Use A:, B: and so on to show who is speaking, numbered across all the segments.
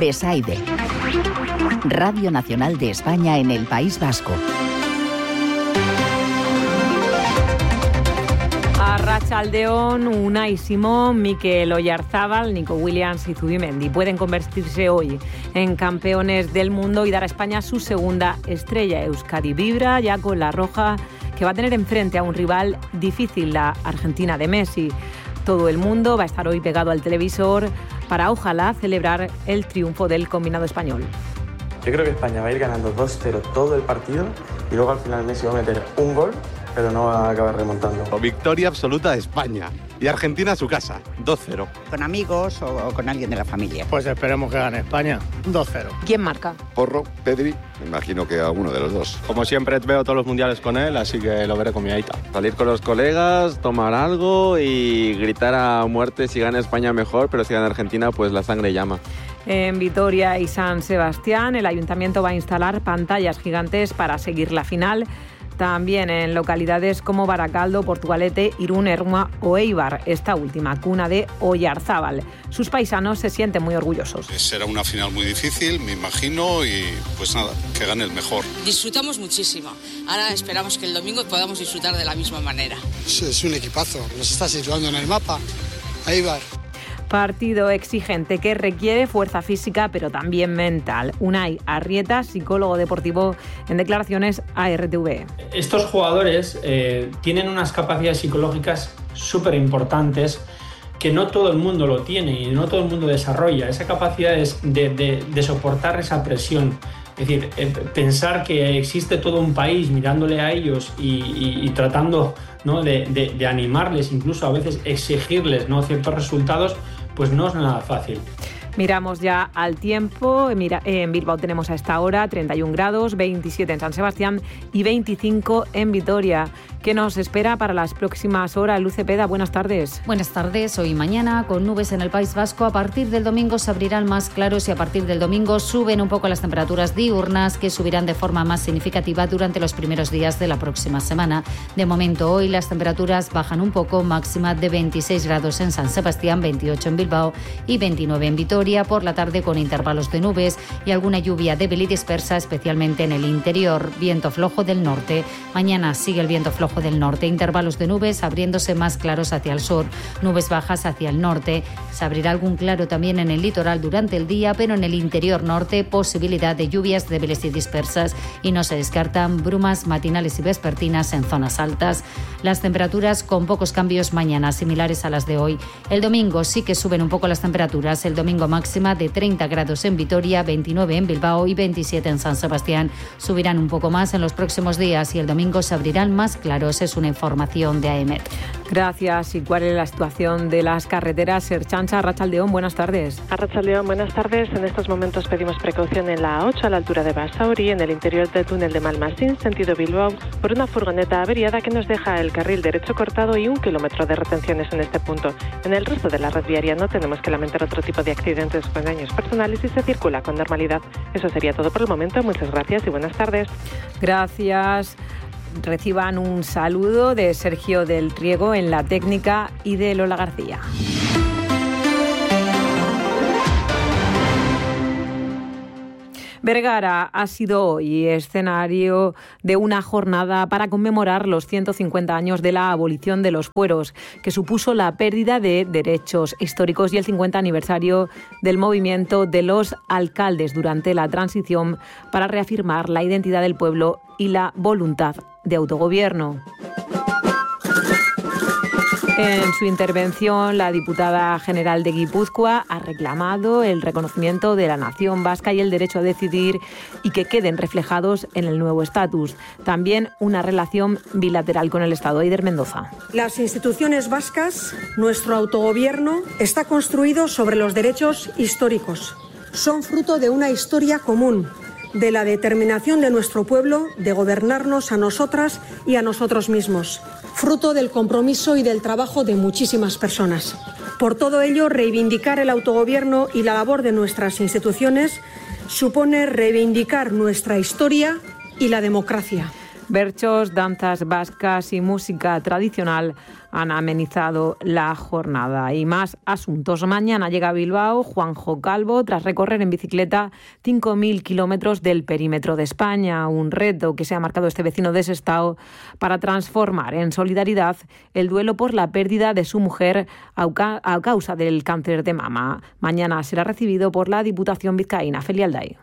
A: Besaide. Radio Nacional de España en el País Vasco.
B: Arratsaldeon, Unai Simón, Mikel Oyarzábal, Nico Williams y Zubimendi pueden convertirse hoy en campeones del mundo y dar a España su segunda estrella. Euskadi vibra ya con la roja, que va a tener enfrente a un rival difícil, la Argentina de Messi. Todo el mundo va a estar hoy pegado al televisor para, ojalá, celebrar el triunfo del combinado español.
C: Yo creo que España va a ir ganando 2-0 todo el partido y luego al final Messi va a meter un gol, pero no va a acabar remontando.
D: Victoria absoluta de España y Argentina a su casa, 2-0.
E: ¿Con amigos o con alguien de la familia?
F: Pues esperemos que gane España, 2-0.
B: ¿Quién marca?
G: Porro, Pedri, me imagino que alguno de los dos.
H: Como siempre veo todos los mundiales con él, así que lo veré con mi aita.
I: Salir con los colegas, tomar algo y gritar a muerte si gana España mejor, pero si gana Argentina pues la sangre llama.
B: En Vitoria y San Sebastián el ayuntamiento va a instalar pantallas gigantes para seguir la final. También en localidades como Baracaldo, Portugalete, Irún, Ermua o Eibar, esta última cuna de Oyarzábal. Sus paisanos se sienten muy orgullosos.
J: Será una final muy difícil, me imagino, y pues nada, que gane el mejor.
K: Disfrutamos muchísimo. Ahora esperamos que el domingo podamos disfrutar de la misma manera.
L: Es un equipazo, nos está situando en el mapa. Eibar.
B: Partido exigente que requiere fuerza física pero también mental. Unai Arrieta, psicólogo deportivo, en declaraciones a RTV.
M: Estos jugadores tienen unas capacidades psicológicas súper importantes que no todo el mundo lo tiene y no todo el mundo desarrolla. Esa capacidad de soportar esa presión. Es decir, pensar que existe todo un país mirándole a ellos y tratando, ¿no?, de animarles, incluso a veces exigirles, ¿no?, ciertos resultados, pues no es nada fácil.
B: Miramos ya al tiempo. En Bilbao tenemos a esta hora 31 grados, 27 en San Sebastián y 25 en Vitoria. ¿Qué nos espera para las próximas horas? Luz Cepeda, buenas tardes.
N: Buenas tardes. Hoy y mañana con nubes en el País Vasco. A partir del domingo se abrirán más claros y a partir del domingo suben un poco las temperaturas diurnas, que subirán de forma más significativa durante los primeros días de la próxima semana. De momento hoy las temperaturas bajan un poco, máxima de 26 grados en San Sebastián, 28 en Bilbao y 29 en Vitoria. Por la tarde con intervalos de nubes y alguna lluvia débil y dispersa, especialmente en el interior. Viento flojo del norte. Mañana sigue el viento flojo del norte. Intervalos de nubes abriéndose más claros hacia el sur. Nubes bajas hacia el norte. Se abrirá algún claro también en el litoral durante el día, pero en el interior norte posibilidad de lluvias débiles y dispersas y no se descartan brumas matinales y vespertinas en zonas altas. Las temperaturas con pocos cambios mañana, similares a las de hoy. El domingo sí que suben un poco las temperaturas. El domingo máxima de 30 grados en Vitoria, 29 en Bilbao y 27 en San Sebastián. Subirán un poco más en los próximos días y el domingo se abrirán más claros. Es una información de AEMET.
B: Gracias. ¿Y cuál es la situación de las carreteras? Ertzaintza, Arratsaldeon, buenas tardes.
O: Arratsaldeon, buenas tardes. En estos momentos pedimos precaución en la A8 a la altura de Basauri, en el interior del túnel de Malmasín, sentido Bilbao, por una furgoneta averiada que nos deja el carril derecho cortado y 1 kilómetro de retenciones en este punto. En el resto de la red viaria no tenemos que lamentar otro tipo de accidentes con daños personales y se circula con normalidad. Eso sería todo por el momento. Muchas gracias y buenas tardes.
B: Gracias. Reciban un saludo de Sergio del Riego en la técnica y de Lola García. Vergara ha sido hoy escenario de una jornada para conmemorar los 150 años de la abolición de los fueros, que supuso la pérdida de derechos históricos, y el 50 aniversario del movimiento de los alcaldes durante la transición para reafirmar la identidad del pueblo y la voluntad de autogobierno. En su intervención, la diputada general de Guipúzcoa ha reclamado el reconocimiento de la nación vasca y el derecho a decidir y que queden reflejados en el nuevo estatus. También una relación bilateral con el Estado. Eider Mendoza.
P: Las instituciones vascas, nuestro autogobierno, está construido sobre los derechos históricos. Son fruto de una historia común, de la determinación de nuestro pueblo de gobernarnos a nosotras y a nosotros mismos, fruto del compromiso y del trabajo de muchísimas personas. Por todo ello, reivindicar el autogobierno y la labor de nuestras instituciones supone reivindicar nuestra historia y la democracia.
B: Berchos, danzas vascas y música tradicional han amenizado la jornada. Y más asuntos. Mañana llega a Bilbao Juanjo Calvo tras recorrer en bicicleta 5.000 kilómetros del perímetro de España. Un reto que se ha marcado este vecino de Sestao para transformar en solidaridad el duelo por la pérdida de su mujer a causa del cáncer de mama. Mañana será recibido por la Diputación vizcaína. Feli Alday.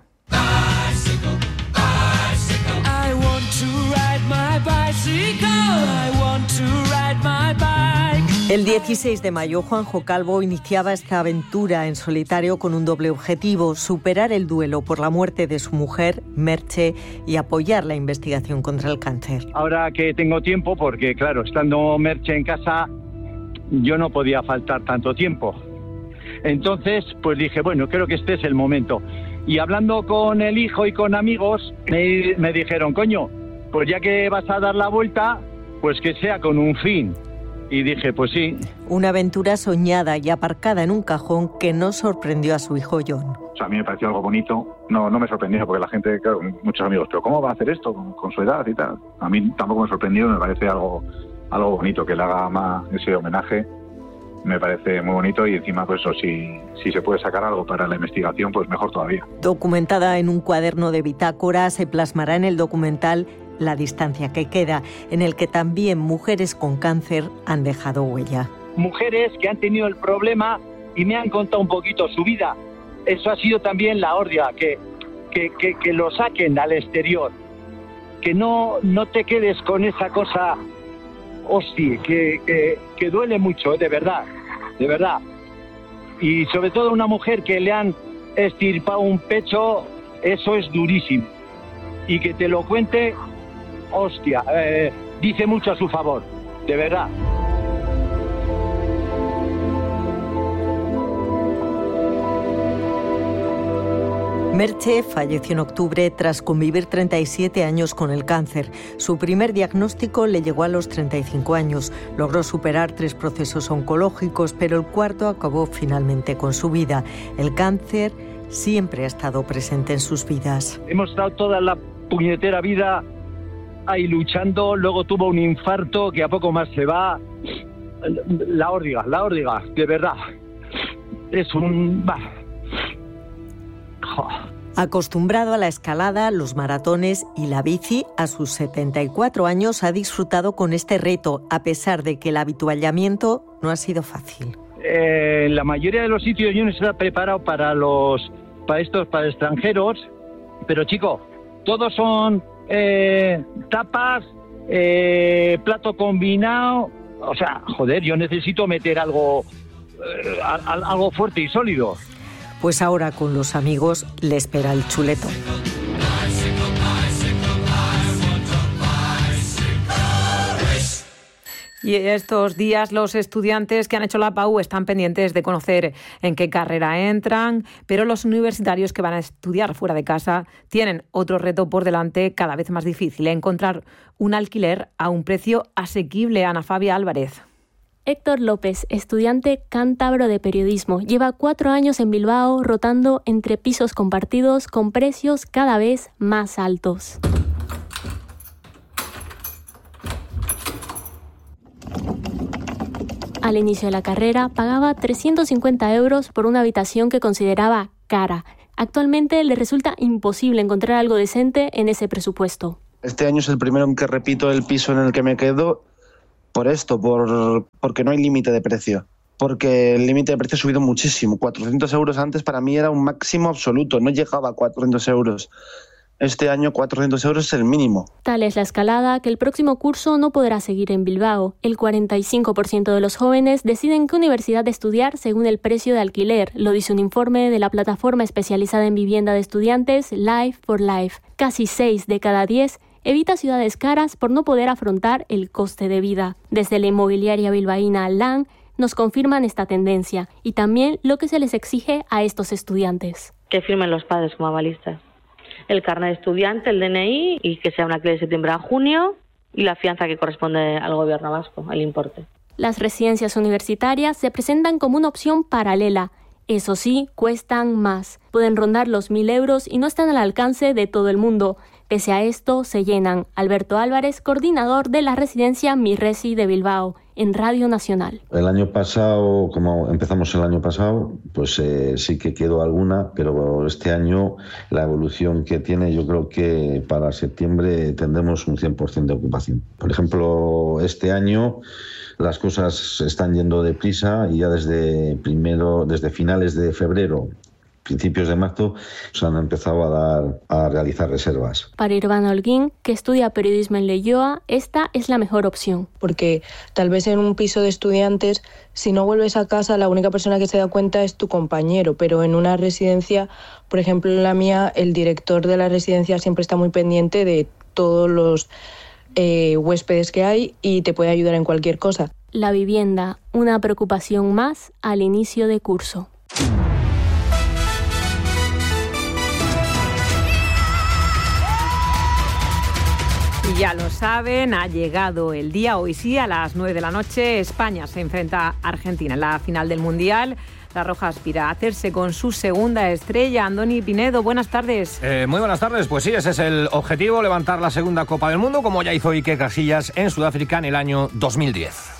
Q: El 16 de mayo, Juanjo Calvo iniciaba esta aventura en solitario con un doble objetivo: superar el duelo por la muerte de su mujer, Merche, y apoyar la investigación contra el cáncer.
R: Ahora que tengo tiempo, porque claro, estando Merche en casa, yo no podía faltar tanto tiempo. Entonces, pues dije, bueno, creo que este es el momento. Y hablando con el hijo y con amigos, me dijeron, coño, pues ya que vas a dar la vuelta, pues que sea con un fin. Y dije, pues sí.
Q: Una aventura soñada y aparcada en un cajón que no sorprendió a su hijo John.
S: O sea, a mí me pareció algo bonito. No me sorprendió, porque la gente, claro, muchos amigos, pero ¿cómo va a hacer esto con su edad y tal? A mí tampoco me sorprendió, me parece algo bonito que le haga ese homenaje. Me parece muy bonito y encima, pues eso, si se puede sacar algo para la investigación, pues mejor todavía.
Q: Documentada en un cuaderno de bitácora, se plasmará en el documental La distancia que queda, en el que también mujeres con cáncer han dejado huella.
R: Mujeres que han tenido el problema y me han contado un poquito su vida. Eso ha sido también la órdiga, que lo saquen al exterior. Que no te quedes con esa cosa, hostia, que duele mucho, de verdad. Y sobre todo una mujer que le han extirpado un pecho, eso es durísimo. Y que te lo cuente, hostia, dice mucho a su favor, de verdad.
Q: Merche falleció en octubre tras convivir 37 años con el cáncer. Su primer diagnóstico le llegó a los 35 años. Logró superar 3 procesos oncológicos, pero el cuarto acabó finalmente con su vida. El cáncer siempre ha estado presente en sus vidas.
R: Hemos estado toda la puñetera vida ahí luchando, luego tuvo un infarto que a poco más se va. La órdiga, de verdad. Es un...
Q: Acostumbrado a la escalada, los maratones y la bici, a sus 74 años ha disfrutado con este reto, a pesar de que el habituallamiento no ha sido fácil.
R: La mayoría de los sitios yo no estaba preparado para extranjeros, pero chico, todos son tapas, plato combinado, o sea, joder, yo necesito meter algo fuerte y sólido.
Q: Pues ahora con los amigos le espera el chuleto.
B: Y estos días los estudiantes que han hecho la PAU están pendientes de conocer en qué carrera entran, pero los universitarios que van a estudiar fuera de casa tienen otro reto por delante cada vez más difícil: encontrar un alquiler a un precio asequible. Ana Fabia Álvarez.
T: Héctor López, estudiante cántabro de periodismo, lleva 4 años en Bilbao rotando entre pisos compartidos con precios cada vez más altos. Al inicio de la carrera pagaba 350 euros por una habitación que consideraba cara. Actualmente le resulta imposible encontrar algo decente en ese presupuesto.
U: Este año es el primero en que repito el piso en el que me quedo. Por esto, porque no hay límite de precio. Porque el límite de precio ha subido muchísimo. 400 euros antes para mí era un máximo absoluto. No llegaba a 400 euros. Este año 400 euros es el mínimo.
T: Tal es la escalada que el próximo curso no podrá seguir en Bilbao. El 45% de los jóvenes deciden qué universidad estudiar según el precio de alquiler. Lo dice un informe de la plataforma especializada en vivienda de estudiantes Life for Life. Casi 6 de cada 10 evita ciudades caras por no poder afrontar el coste de vida. Desde la inmobiliaria bilbaína LAN nos confirman esta tendencia y también lo que se les exige a estos estudiantes.
V: Que firmen los padres como avalistas. El carnet de estudiante, el DNI, y que sea un alquiler de septiembre a junio, y la fianza que corresponde al gobierno vasco, el importe.
T: Las residencias universitarias se presentan como una opción paralela. Eso sí, cuestan más. Pueden rondar los 1.000 euros y no están al alcance de todo el mundo. Pese a esto, se llenan. Alberto Álvarez, coordinador de la residencia Mirresi de Bilbao, en Radio Nacional.
A: El año pasado, como empezamos el año pasado, pues sí que quedó alguna, pero este año la evolución que tiene, yo creo que para septiembre tendremos un 100% de ocupación. Por ejemplo, este año las cosas están yendo deprisa y ya desde finales de febrero, principios de marzo, se han empezado a realizar reservas.
T: Para Irvana Holguín, que estudia periodismo en Leioa, esta es la mejor opción.
C: Porque tal vez en un piso de estudiantes, si no vuelves a casa, la única persona que se da cuenta es tu compañero, pero en una residencia, por ejemplo en la mía, el director de la residencia siempre está muy pendiente de todos los huéspedes que hay y te puede ayudar en cualquier cosa.
T: La vivienda, una preocupación más al inicio de curso.
B: Ya lo saben, ha llegado el día, hoy sí, a las 9 de la noche. España se enfrenta a Argentina en la final del Mundial. La Roja aspira a hacerse con su segunda estrella. Andoni Pinedo, buenas tardes.
W: Muy buenas tardes, pues sí, ese es el objetivo, levantar la segunda Copa del Mundo, como ya hizo Iker Casillas en Sudáfrica en el año 2010.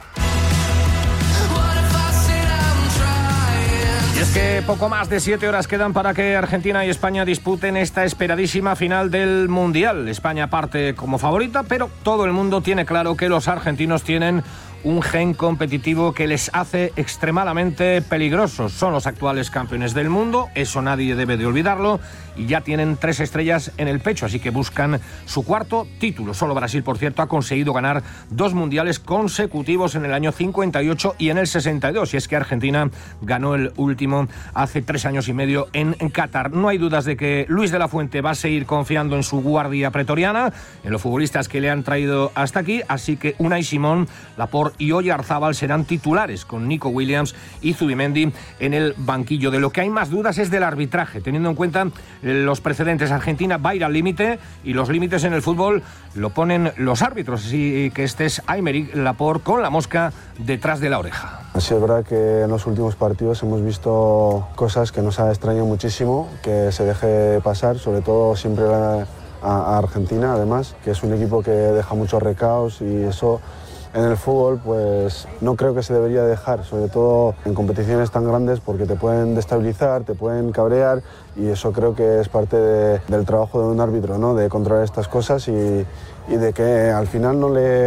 W: Y es que poco más de 7 horas quedan para que Argentina y España disputen esta esperadísima final del Mundial. España parte como favorita, pero todo el mundo tiene claro que los argentinos tienen un gen competitivo que les hace extremadamente peligrosos. Son los actuales campeones del mundo, eso nadie debe de olvidarlo, y ya tienen 3 estrellas en el pecho, así que buscan su cuarto título. Solo Brasil, por cierto, ha conseguido ganar 2 mundiales consecutivos en el año 58 y en el 62, y es que Argentina ganó el último hace 3 años y medio en Qatar. No hay dudas de que Luis de la Fuente va a seguir confiando en su guardia pretoriana, en los futbolistas que le han traído hasta aquí, así que Unai Simón, Laporte y Oyarzábal serán titulares, con Nico Williams y Zubimendi en el banquillo. De lo que hay más dudas es del arbitraje, teniendo en cuenta los precedentes. Argentina va a ir al límite, y los límites en el fútbol lo ponen los árbitros, así que este es Aymeric Laporte con la mosca detrás de la oreja.
X: Sí, es verdad que en los últimos partidos hemos visto cosas que nos ha extrañado muchísimo que se deje pasar, sobre todo siempre a Argentina, además, que es un equipo que deja muchos recaos, y eso en el fútbol pues no creo que se debería dejar, sobre todo en competiciones tan grandes, porque te pueden destabilizar, te pueden cabrear, y eso creo que es parte del trabajo de un árbitro, ¿no? De controlar estas cosas y de que al final no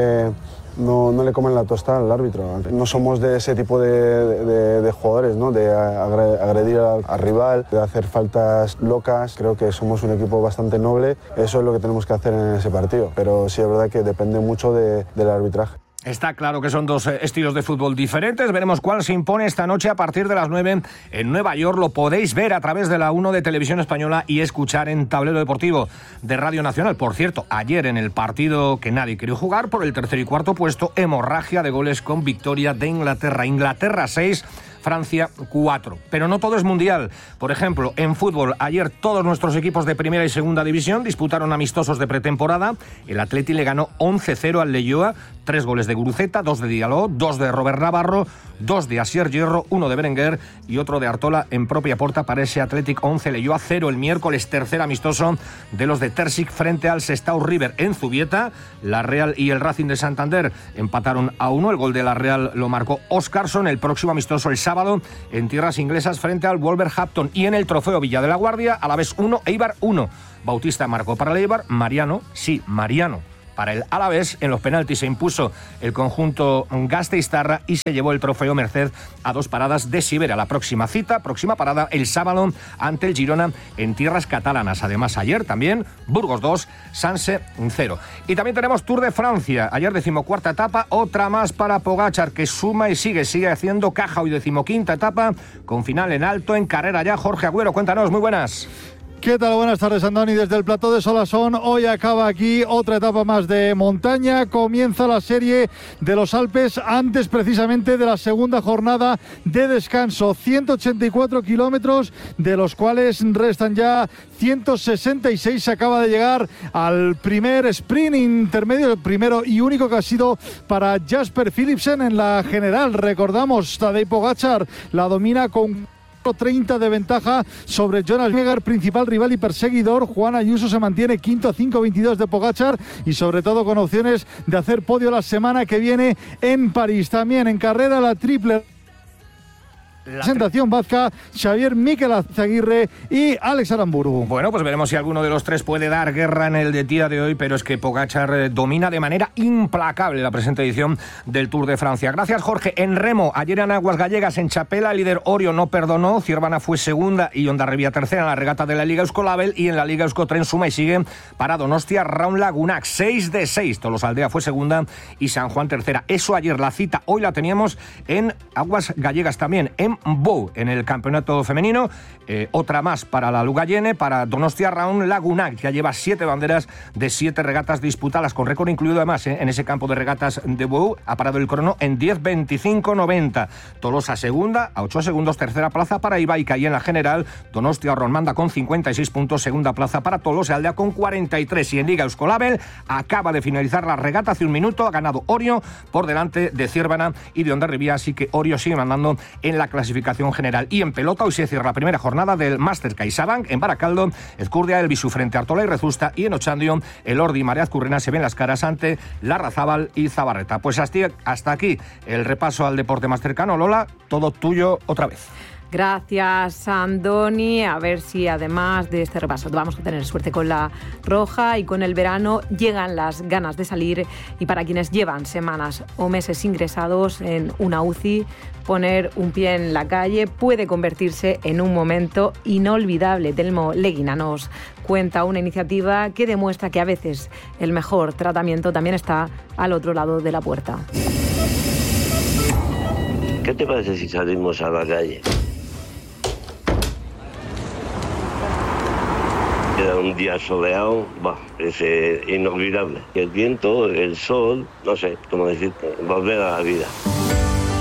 X: le comen la tostada al árbitro. No somos de ese tipo de jugadores, ¿no? De agredir al rival, de hacer faltas locas. Creo que somos un equipo bastante noble. Eso es lo que tenemos que hacer en ese partido. Pero sí es verdad que depende mucho del arbitraje.
W: Está claro que son 2 estilos de fútbol diferentes. Veremos cuál se impone esta noche a partir de las 9 en Nueva York. Lo podéis ver a través de la 1 de Televisión Española y escuchar en Tablero Deportivo de Radio Nacional. Por cierto, ayer en el partido que nadie quería jugar por el 3er y 4.º puesto, hemorragia de goles con victoria de Inglaterra. Inglaterra 6, Francia 4. Pero no todo es mundial. Por ejemplo, en fútbol, ayer todos nuestros equipos de primera y segunda división disputaron amistosos de pretemporada. El Atleti le ganó 11-0 al Leioa, 3 goles de Guruceta, 2 de Diallo, 2 de Robert Navarro, 2 de Asier Hierro, 1 de Berenguer y otro de Artola en propia puerta para ese Athletic 11, Leioa 0 el miércoles. Tercer amistoso de los de Terzic frente al Sestao River en Zubieta. La Real y el Racing de Santander empataron a 1. El gol de la Real lo marcó Óscarson. El próximo amistoso el sábado en tierras inglesas frente al Wolverhampton. Y en el Trofeo Villa de la Guardia, Alavés 1, Eibar 1. Bautista marcó para el Eibar, Mariano para el Alavés. En los penaltis se impuso el conjunto Gasteiztarra y se llevó el trofeo merced a 2 paradas de Sibera. La próxima parada el sábado ante el Girona en tierras catalanas. Además, ayer también Burgos 2, Sanse 0. Y también tenemos Tour de Francia. Ayer 14ª etapa, otra más para Pogačar, que suma y sigue haciendo caja. Hoy 15ª etapa con final en alto en carrera ya. Jorge Agüero, cuéntanos, muy buenas.
Y: ¿Qué tal? Buenas tardes, Andoni. Desde el plató de Solasón, hoy acaba aquí otra etapa más de montaña. Comienza la serie de los Alpes antes precisamente de la segunda jornada de descanso. 184 kilómetros, de los cuales restan ya 166. Se acaba de llegar al primer sprint intermedio, el primero y único que ha sido para Jasper Philipsen en la general. Recordamos, Tadej Pogačar la domina con 30 de ventaja sobre Jonas Vingegaard, principal rival y perseguidor. Juan Ayuso se mantiene quinto a 5.22 de Pogačar y sobre todo con opciones de hacer podio la semana que viene en París. También en carrera la triple presentación vasca, Xavier Miquel Azaguirre y Alex Aramburu.
W: Bueno, pues veremos si alguno de los tres puede dar guerra en el día de hoy, pero es que Pogačar domina de manera implacable la presente edición del Tour de Francia. Gracias, Jorge. En remo, ayer en Aguas Gallegas, en Chapela, el líder Orio no perdonó, Ciervana fue segunda y Hondarribia tercera en la regata de la Liga Euskolabel, y en la Liga Euskotren suma y sigue para Donostia Raun Lagunac, 6 de 6. Tolosaldea fue segunda y San Juan tercera. Eso ayer, la cita hoy la teníamos en Aguas Gallegas también, en Bou, en el campeonato femenino. Otra más para la Lugayene, para Donostia Raun Lagunac, ya lleva 7 banderas de 7 regatas disputadas, con récord incluido además en ese campo de regatas de Bou. Ha parado el crono en 10.25.90. Tolosa segunda, a 8 segundos, tercera plaza para Ibaica, y en la general Donostia Ronmanda con 56 puntos, segunda plaza para Tolosa Aldea con 43. Y en Liga Euskolabel acaba de finalizar la regata hace un minuto, ha ganado Orio por delante de Ciervana y de Hondarribia, así que Orio sigue mandando en la clasificación general. Y en pelota hoy se cierra la primera jornada del Máster CaixaBank en Baracaldo. Ezcurdia el Bisu frente a Artola y Rezusta, y en Ochandio el Ordi y Marea Azcurrena se ven las caras ante Larrazábal y Zabarreta. Pues hasta aquí el repaso al deporte más cercano. Lola, todo tuyo otra vez.
B: Gracias, Andoni. A ver si además de este repaso vamos a tener suerte con la roja y con el verano. Llegan las ganas de salir, y para quienes llevan semanas o meses ingresados en una UCI, poner un pie en la calle puede convertirse en un momento inolvidable. Telmo Leguina nos cuenta una iniciativa que demuestra que a veces el mejor tratamiento también está al otro lado de la puerta.
D: ¿Qué te parece si salimos a la calle? Era un día soleado, es inolvidable. El viento, el sol, no sé cómo decir, volver a la vida.